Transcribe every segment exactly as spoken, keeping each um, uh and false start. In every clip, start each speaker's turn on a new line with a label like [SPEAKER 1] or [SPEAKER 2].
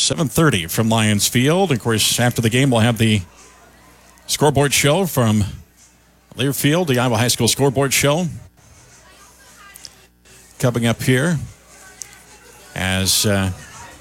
[SPEAKER 1] seven thirty from Lions Field. Of course, after the game, we'll have the scoreboard show from Learfield, the Iowa High School scoreboard show. Coming up here as uh,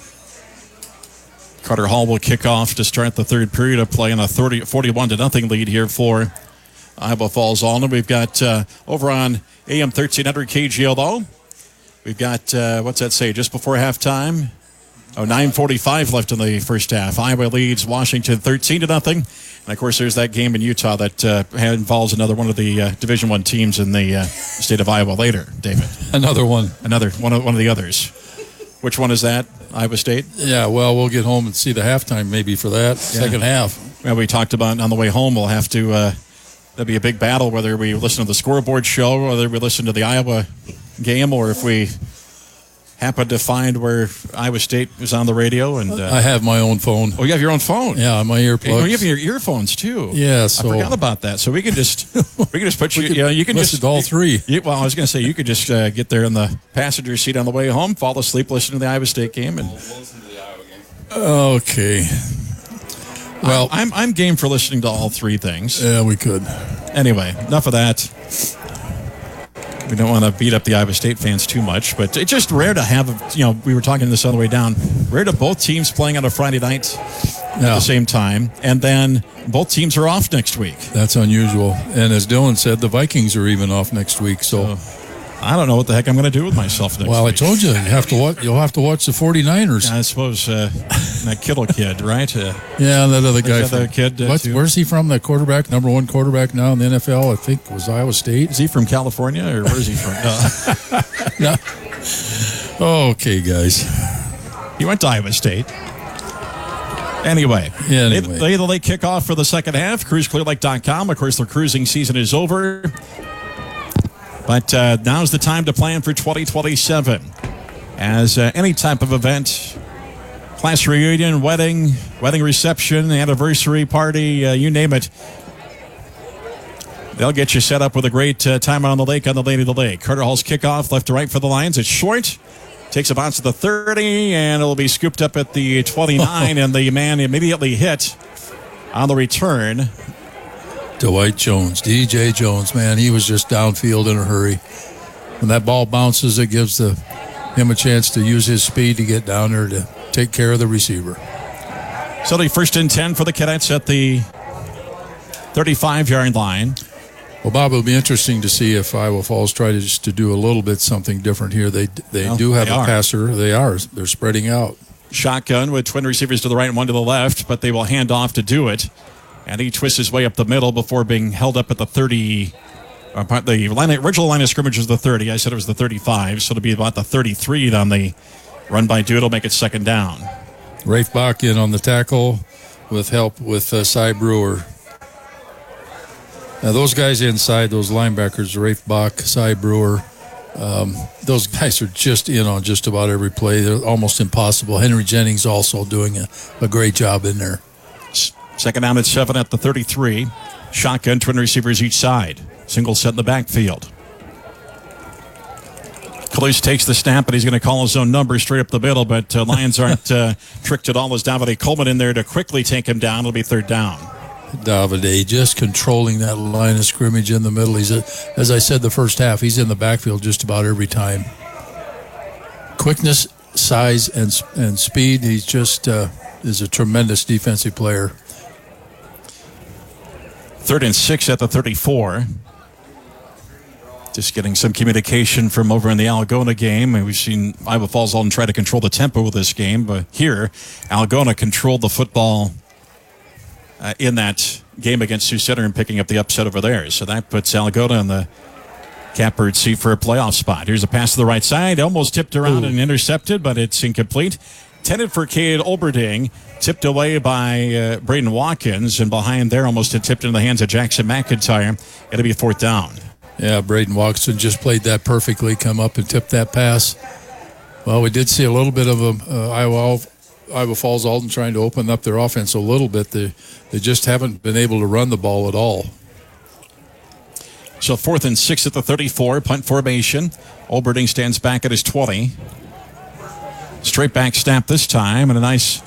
[SPEAKER 1] Carter Hall will kick off to start the third period of play in a thirty, forty-one to nothing lead here for Iowa Falls Alden. We've got uh, over on A M thirteen hundred K G L, though. We've got, uh, what's that say, just before halftime? Oh, nine forty-five left in the first half. Iowa leads Washington thirteen to nothing. And, of course, there's that game in Utah that uh, involves another one of the uh, Division One teams in the uh, state of Iowa later, David.
[SPEAKER 2] Another one.
[SPEAKER 1] Another one of, one of the others. Which one is that? Iowa State?
[SPEAKER 2] Yeah, well, we'll get home and see the halftime maybe for that, yeah. Second half.
[SPEAKER 1] Well, we talked about on the way home, we'll have to, uh, that'll be a big battle whether we listen to the scoreboard show, whether we listen to the Iowa game, or if we happen to find where Iowa State is on the radio. And uh,
[SPEAKER 2] I have my own phone.
[SPEAKER 1] Oh, you have your own phone?
[SPEAKER 2] Yeah, my earplugs.
[SPEAKER 1] Oh, you have your earphones too.
[SPEAKER 2] Yeah, so
[SPEAKER 1] I forgot about that. So we can just we can just put you.
[SPEAKER 2] could
[SPEAKER 1] You know, you can
[SPEAKER 2] listen
[SPEAKER 1] just
[SPEAKER 2] to all three.
[SPEAKER 1] You, well, I was going to say you could just uh, get there in the passenger seat on the way home, fall asleep, listen to the Iowa State game, and
[SPEAKER 3] listen to the Iowa game.
[SPEAKER 2] Okay. Well,
[SPEAKER 1] I'm I'm game for listening to all three things.
[SPEAKER 2] Yeah, we could.
[SPEAKER 1] Anyway, enough of that. We don't want to beat up the Iowa State fans too much, but it's just rare to have, you know, we were talking this on the way down, rare to both teams playing on a Friday night at
[SPEAKER 2] Yeah.
[SPEAKER 1] the same time, and then both teams are off next week.
[SPEAKER 2] That's unusual. And as Dylan said, the Vikings are even off next week, so...
[SPEAKER 1] So, I don't know what the heck I'm going to do with myself next
[SPEAKER 2] well,
[SPEAKER 1] week.
[SPEAKER 2] I told you, you have to watch, you'll have to watch the forty-niners.
[SPEAKER 1] I suppose uh, that Kittle kid, right? Uh,
[SPEAKER 2] Yeah, that other guy.
[SPEAKER 1] that
[SPEAKER 2] From,
[SPEAKER 1] other kid, uh,
[SPEAKER 2] what's-
[SPEAKER 1] too?
[SPEAKER 2] where's he from? The quarterback, number one quarterback now in the N F L, I think, was Iowa State.
[SPEAKER 1] is he from California, or where is he from? No.
[SPEAKER 2] No. Okay, guys.
[SPEAKER 1] He went to Iowa State. Anyway,
[SPEAKER 2] Yeah,
[SPEAKER 1] they,
[SPEAKER 2] anyway.
[SPEAKER 1] they the late kickoff for the second half. cruise clear lake dot com. Of course, the cruising season is over. But uh, now's the time to plan for twenty twenty-seven. As uh, any type of event, class reunion, wedding, wedding reception, anniversary party, uh, you name it, they'll get you set up with a great uh, time out on the lake on the Lady of the Lake. Carter Hall's kickoff, left to right for the Lions. It's short. Takes a bounce at the thirty, and it'll be scooped up at the twenty-nine, and the man immediately hit on the return.
[SPEAKER 2] Dwight Jones, D J Jones, man, he was just downfield in a hurry. When that ball bounces, it gives the, him a chance to use his speed to get down there to take care of the receiver.
[SPEAKER 1] So the first and ten for the Cadets at the thirty-five-yard line.
[SPEAKER 2] Well, Bob, it'll be interesting to see if Iowa Falls try to just to do a little bit something different here. They they
[SPEAKER 1] Well,
[SPEAKER 2] do have
[SPEAKER 1] they
[SPEAKER 2] a
[SPEAKER 1] are.
[SPEAKER 2] passer. They are. They're spreading out.
[SPEAKER 1] Shotgun with twin receivers to the right and one to the left, but they will hand off to do it. And he twists his way up the middle before being held up at the thirty. Uh, the line, original line of scrimmage was the thirty. I said it was the thirty-five, so it'll be about the thirty-three on the run by Dude. It'll make it second down.
[SPEAKER 2] Rafe Bach in on the tackle with help with uh, Cy Brewer. Now, those guys inside, those linebackers, Rafe Bach, Cy Brewer, um, those guys are just in on just about every play. They're almost impossible. Henry Jennings also doing a, a great job in there.
[SPEAKER 1] Second down at seven at the thirty-three. Shotgun, twin receivers each side. Single set in the backfield. Kalous takes the snap, and he's going to call his own number straight up the middle, but uh, Lions aren't uh, tricked at all. As Davide Coleman in there to quickly take him down. It'll be third down.
[SPEAKER 2] Davide just controlling that line of scrimmage in the middle. He's, a, as I said, the first half, he's in the backfield just about every time. Quickness, size, and and speed. He's just uh, is a tremendous defensive player.
[SPEAKER 1] Third and six at the thirty-four. Just getting some communication from over in the Algona game. And we've seen Iowa Falls Alden try to control the tempo of this game, but here, Algona controlled the football uh, in that game against Sioux Center and picking up the upset over there. So that puts Algona in the catbird seat for a playoff spot. Here's a pass to the right side. Almost tipped around Ooh. and intercepted, but it's incomplete. Intended for Cade Olberding, tipped away by uh, Braden Watkins, and behind there almost tipped into the hands of Jackson McIntyre. It'll be a fourth down.
[SPEAKER 2] Yeah, Braden Watson just played that perfectly, come up and tipped that pass. Well, we did see a little bit of a, uh, Iowa, Iowa Falls Alden trying to open up their offense a little bit. They, they just haven't been able to run the ball at all.
[SPEAKER 1] So fourth and six at the thirty-four, punt formation. Olberding stands back at his twenty. Straight back snap this time, and a nice